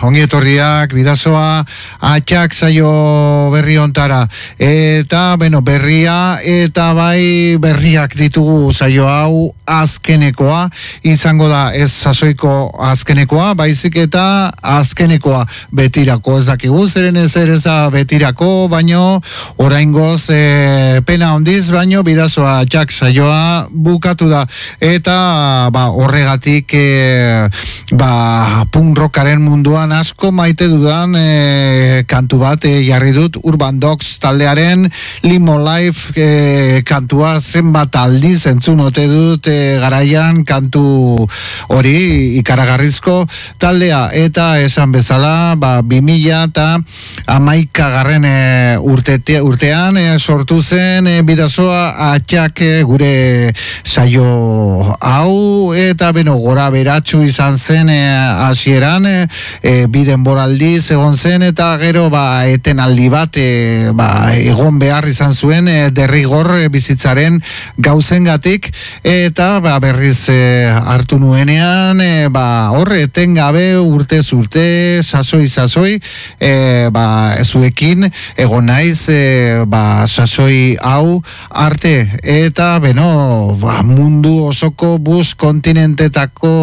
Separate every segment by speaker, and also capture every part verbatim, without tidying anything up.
Speaker 1: ongi etorriak, bidazoa, atxak saio berri ontara. Eta, bueno, berria, eta bai berriak ditugu saio hau azkenekoa, izango da ez sasoiko azkenekoa, baizik eta azkenekoa betirako, ez dakigu, zeren ez ere ez da betirako, baino oraingoz e, pena ondiz, baino bidazoa atxak saioa bukatu da, eta ba, horregatik e, ba, punk rockaren munduan asko maite dudan e, kantu bat e, jarri dut Urban Dogs taldearen Limo Life e, kantua zenbat aldiz entzun ote dut e, garaian kantu hori ikaragarrizko taldea, eta esan bezala ba, bi mila eta hamaika garren e, urtete, urtean e, sortu zen e, bidazoa atxak e, gure saio hau, eta beno gora beratxu izan zen e, hasieran e, e, bi denboraldiz egon zen, eta gero ba, etenaldi bat e, ba, egon behar izan zuen e, derrigor e, bizitzaren gauzengatik, eta ba, berriz e, hartu nuenean e, ba, horre etengabe urtez urte, sasoi sasoi e, ba, zuekin egon naiz e, ba, sasoi hau arte, eta beno ba, mundu osoko bus kontinentetako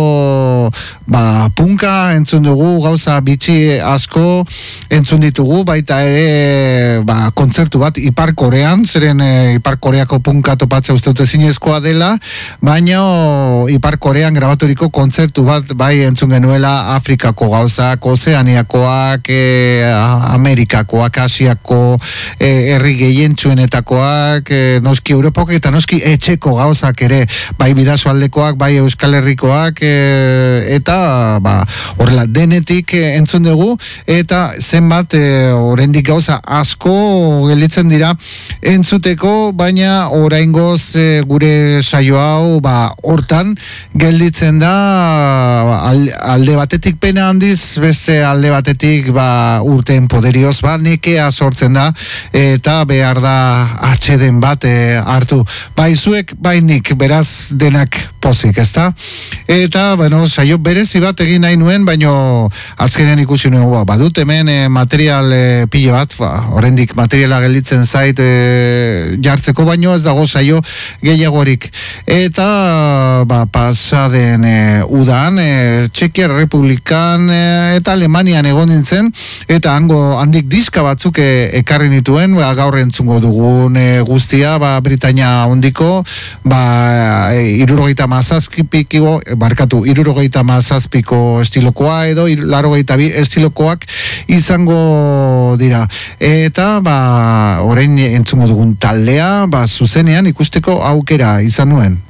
Speaker 1: ba, punka entzun dugu, gauza bitxi asko entzun ditugu, baita ere ba, kontzertu bat Ipar Korean, zeren e, Ipar Koreako punka topatzea uste dute zinezkoa dela, baina Ipar Korean grabaturiko kontzertu bat bai entzun genuela, Afrikako gauzak, Ozeaniakoak, e, Amerikakoak, Asiako e, herri gehientsuenetakoak, e, noski Europako eta noski etxeko gauzak ere, bai bidazo aldekoak, bai Euskal Herrikoak, e, eta ba, horrela denetik e, entzun dugu, eta zenbat e, oraindik gauza asko gelditzen dira entzuteko, baina oraingoz e, gure saio hau ba, hortan gelditzen da, alde batetik pena handiz, beste alde batetik ba, urteen poderioz ba, nekea sortzen da, eta behar da atxeden bat e, hartu, bai zuek, bai nik, beraz denak pozik, ezta? Eta, bueno, saio berezi bat egin nahi nuen, baino azkenean ikusi nuen, ba, badut hemen e, material e, pile bat, ba, oraindik materiala gelditzen zait e, jartzeko, baino ez dago saio gehiagorik. Eta ba, pasaden e, udan e, Txekia Republikan e, eta Alemanian egon nintzen, eta hango handik diska batzuk e, ekarri nituen, ba, gaur entzungo dugun e, guztia, ba, Britainia hondiko, ba, e, irurogeita mazazpiko, barkatu, irurogeita mazazpiko estilokoa edo larogeita bi estilokoak izango dira. Eta ba, orain entzungo dugun taldea, ba, zuzenean ikusteko aukera izan nuen.